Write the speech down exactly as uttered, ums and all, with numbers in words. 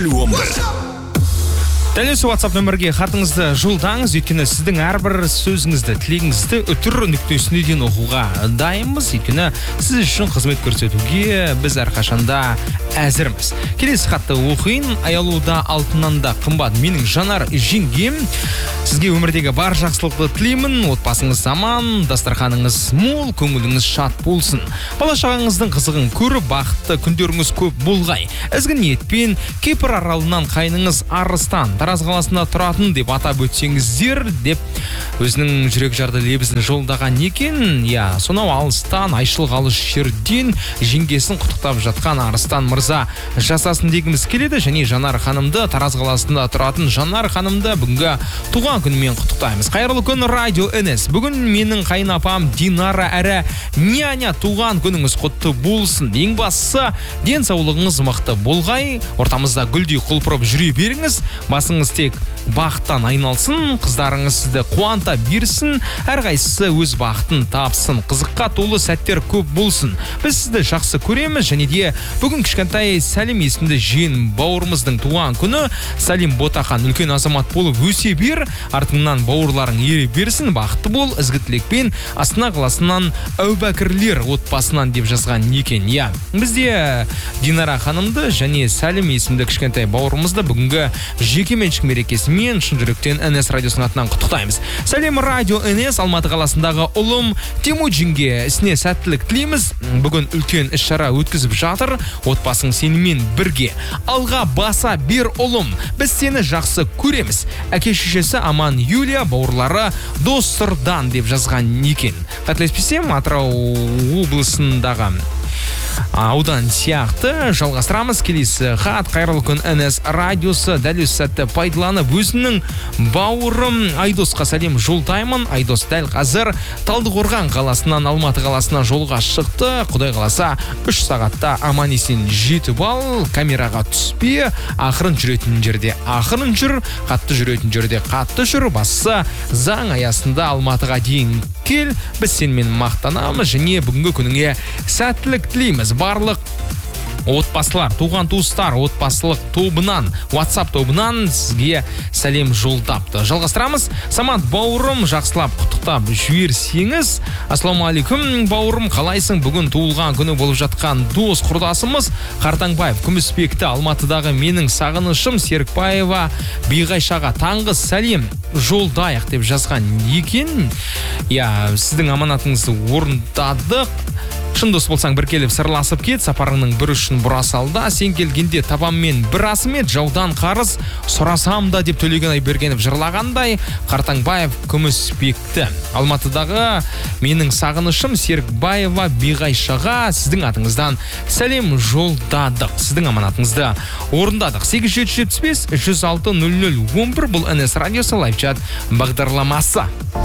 нөл он бір. Дәл осы WhatsApp нөмірге хатыңызды жолдаңыз, өйткені сіздің әрбір сөзіңізді, тілегіңізді үтір нүктесіне дейін оқуға дайынбыз. Өйткені сіз үшін қызмет көрсетуге біз әрқашанда әзірміз. Келесі хатты оқиын. Аялуда алтыннан да қымбат менің Жанар жеңгем. Сізге өмірдегі бар жақсылықты тілеймін. Отбасыңыз аман, дастарханыңыз мол, көңіліңіз шат болсын. Бала-шағаңыздың қызығын көріп, бақытты күндеріңіз көп болғай. Ізгі ниетпен Кипр аралынан қайныңыз Арыстан Тараз қаласында тұратын деп атап өтсеңіздер деп өзінің жүрек жарды лебізін жолдаған екен. Я, сонау алыстан, айшыл қалыс жерден жеңгесін құттықтап жатқан Арыстан мырза жасасын дегіміз келеді. Және Жанар ханымды, Тараз қаласында тұратын Жанар ханымды бүгінгі туған күнімен құттықтаймыз. Қайырлы күн, радио эн эс. Бүгін менің қайынапам Динара әрі няня туған күніңіз құтты болсын. Ең бастысы денсаулығыңыз мықты болғай, ортамызда гүлдей құлпырып жүре беріңіз. Басыңыз тек бақыттан айналсын, қыздарыңыз сізді қуанта берсін, әрқайсысы өз бақытын тапсын, қызыққа толы сәттер көп болсын. Біз сізді жақсы көреміз, және де бүгін кішкентай Сәлим есімді жиен бауырымыздың туған күні. Сәлим Ботақан үлкен азамат болып өсе бер, артыңнан бауырларың ере берсін, бақытты бол, ізгі тілекпен Астана қаласынан Әубәкірлер отбасынан деп жазған екен. Я, бізде Динара ханымды және Сәлим есімді кішкентай бауырымызды бүгінгі жеке меншік мерекесімен шын жүректен эн эс радиосының атынан құттықтаймыз. Сәлем, радио эн эс. Алматы қаласындағы ұлым Темуджинге ісіне сәттілік тілейміз. Бүгін үлкен іс-шара өткізіп жатыр. Отбасың сенімен бірге. Алға баса бер ұлым. Біз сені жақсы көреміз. Әке шешесі Аман Юлия, бауырлары Достырдан деп жазған екен. Қателеспесем, Атырау облысындағы аудан сияқты. Жалғастырамыз. Келесі хат. Қайырлы күн, эн эс радиосы. Дәл осы сәтті пайдаланып өзінің бауырым Айдосқа сәлем жолдаймын. Айдос дәл қазір Талдықорған қаласынан Алматы қаласына жолға шықты. Құдай қаласа үш сағатта аман есен жетіп ал. Камераға түспе. Ақырын жүретін жерде ақырын жүр, қатты жүретін жерде қатты жүр. Басы заң аясында Алматыға дейін кел. Біз сенімен мақтанамыз және бүгінгі күніңе сәттілік тілейміз. Барлық отбасылар, туған туыстар отбасылық тобынан, WhatsApp тобынан сізге сәлем жолдапты. Жалғастырамыз. Самат бауырым, жақсылап құттықтап жіберсеңіз. Ассалаумағалейкум бауырым, қалайсың? Бүгін туылған күні болып жатқан дос құрдасымыз Қартаңбаев Күміспекті Алматыдағы менің сағынышым Серікбаева Биғайшаға таңғы сәлем жолдайық деп жазған екен. Я, сіздің аманатыңызды орындадық. Шын дос болсаң бір келіп сырласып кет, сапарыңның бір үшін бұра салда, сен келгенде табаммен бір асым ет, жаудан қарыз сұрасам да деп Төлеген Айбергенов жырлағандай. Қартаңбаев Күміспекті Алматыдағы менің сағынышым Серікбаева Биғайшаға сіздің атыңыздан сәлем жолдадық. Сіздің аманатыңызды орындадық. сегіз жеті жетпіс бес жүз алты нөл нөл он бір бұл эн эс радиосы лайв чат бағдарламасы.